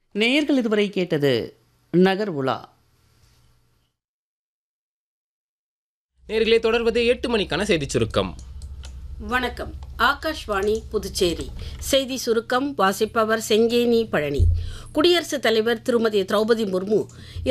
நேயர்கள் இதுவரை கேட்டது நகர் உலா. நேயர்களே, தொடர்வது 8 மணிக்கான செய்திச் சுருக்கம். வணக்கம். ஆகாஷ்வாணி புதுச்சேரி செய்தி சுருக்கம் வாசிப்பவர் செங்கேனி பழனி. குடியரசுத் தலைவர் திருமதி திரௌபதி முர்மு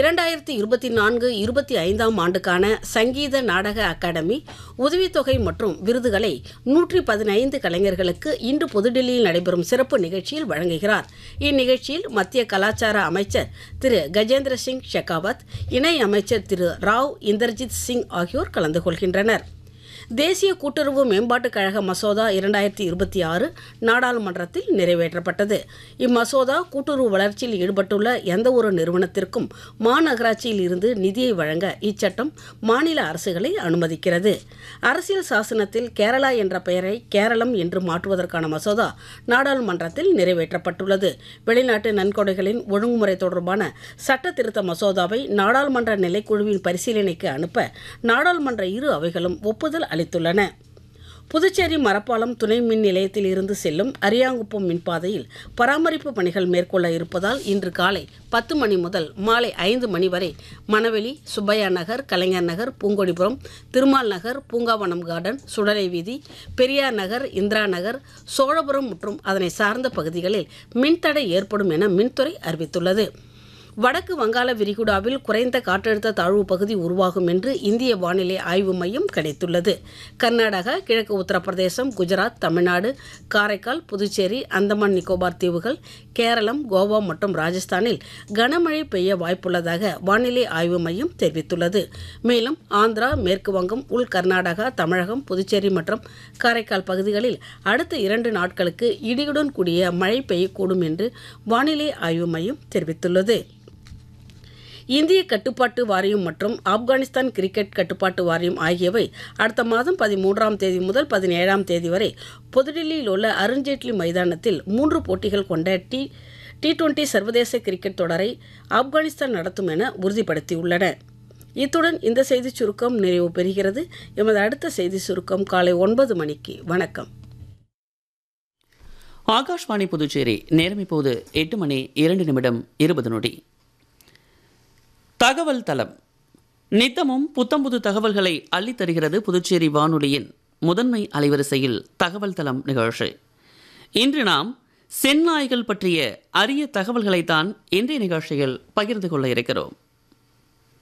2024-25 ஆண்டுக்கான சங்கீத நாடக அகாடமி உதவித்தொகை மற்றும் விருதுகளை 115 கலைஞர்களுக்கு இன்று புதுடில்லியில் நடைபெறும் சிறப்பு நிகழ்ச்சியில் வழங்குகிறார். இந்நிகழ்ச்சியில் மத்திய கலாச்சார அமைச்சர் திரு கஜேந்திர சிங் ஷெகாவத், இணை அமைச்சர் திரு ராவ் இந்தர்ஜித் சிங் ஆகியோர் கலந்து கொள்கின்றனர். தேசிய கூட்டுறவு மேம்பாட்டுக் கழக மசோதா 2026 நாடாளுமன்றத்தில் நிறைவேற்றப்பட்டது. இம்மசோதா கூட்டுறவு வளர்ச்சியில் ஈடுபட்டுள்ள எந்த ஒரு நிறுவனத்திற்கும் மாநகராட்சியில் இருந்து நிதியை வழங்க இச்சட்டம் மாநில அரசுகளை அனுமதிக்கிறது. அரசியல் சாசனத்தில் கேரளா என்ற பெயரை கேரளம் என்று மாற்றுவதற்கான மசோதா நாடாளுமன்றத்தில் நிறைவேற்றப்பட்டுள்ளது. வெளிநாட்டு நன்கொடைகளின் ஒழுங்குமுறை தொடர்பான சட்ட திருத்த மசோதாவை நாடாளுமன்ற நிலைக்குழுவின் பரிசீலனைக்கு அனுப்ப நாடாளுமன்ற இரு அவைகளும் ஒப்புதல் அளித்துள்ளன. புதுச்சேரி மரப்பாலம் துணை மின் நிலையத்தில் இருந்து செல்லும் அரியாங்குப்பம் மின்பாதையில் பராமரிப்பு பணிகள் மேற்கொள்ள இருப்பதால் இன்று காலை 10 மணி முதல் மாலை 5 மணி வரை மணவெளி, சுப்பையா நகர், கலைஞர் நகர், பூங்கொடிபுரம், திருமால் நகர், பூங்காவனம் கார்டன், சுடலை வீதி, பெரியார் நகர், இந்திரா நகர், சோழபுரம் மற்றும் அதனை சார்ந்த பகுதிகளில் மின்தடை ஏற்படும் என மின்துறை அறிவித்துள்ளது. வடக்கு வங்காள விரிகுடாவில் குறைந்த காற்றழுத்த தாழ்வு பகுதி உருவாகும் என்று இந்திய வானிலை ஆய்வு மையம் கணித்துள்ளது. கர்நாடகா, கிழக்கு உத்தரப்பிரதேசம், குஜராத், தமிழ்நாடு, காரைக்கால், புதுச்சேரி, அந்தமான் நிக்கோபார் தீவுகள், கேரளம், கோவா மற்றும் ராஜஸ்தானில் கனமழை பெய்ய வாய்ப்புள்ளதாக வானிலை ஆய்வு மையம் தெரிவித்துள்ளது. மேலும் ஆந்திரா, மேற்கு வங்கம், உள் கர்நாடகா, தமிழகம், புதுச்சேரி மற்றும் காரைக்கால் பகுதிகளில் அடுத்த 2 நாட்களுக்கு இடியுடன் கூடிய மழை பெய்யக்கூடும் என்று வானிலை ஆய்வு மையம் தெரிவித்துள்ளது. இந்திய கட்டுப்பாட்டு வாரியம் மற்றும் ஆப்கானிஸ்தான் கிரிக்கெட் கட்டுப்பாட்டு வாரியம் ஆகியவை அடுத்த மாதம் 13ஆம் தேதி முதல் 17ஆம் தேதி வரை புதுடில்லியில் உள்ள அருண்ஜேட்லி மைதானத்தில் 3 போட்டிகள் கொண்ட டி20 சர்வதேச கிரிக்கெட் தொடரை ஆப்கானிஸ்தான் நடத்தும் என உறுதிப்படுத்தியுள்ளன. இத்துடன் இந்த செய்திச் சுருக்கம் நிறைவு பெறுகிறது. எமது அடுத்த செய்தி சுருக்கம் காலை 9 மணிக்கு. வணக்கம். ஆகாஷ்வாணி புதுச்சேரி. நேரம் இப்போது 8 மணி 2 நிமிடம் 20 நொடி. தகவல் தளம் நித்தமும் புத்தம்புது தகவல்களை அள்ளித்தருகிறது புதுச்சேரி வானொலியின் முதன்மை அலைவரிசையில் தகவல் தளம் நிகழ்ச்சி. இன்று நாம் செந்நாய்கள் பற்றிய அரிய தகவல்களைத்தான் இன்றைய நிகழ்ச்சியில் பகிர்ந்து கொள்ள இருக்கிறோம்.